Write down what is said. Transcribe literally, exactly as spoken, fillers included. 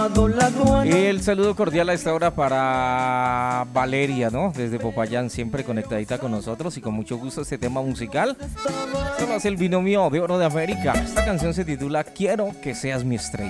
El saludo cordial a esta hora para Valeria, ¿no? Desde Popayán, siempre conectadita con nosotros y con mucho gusto este tema musical. Esto es el binomio de oro de América. Esta canción se titula Quiero que seas mi estrella.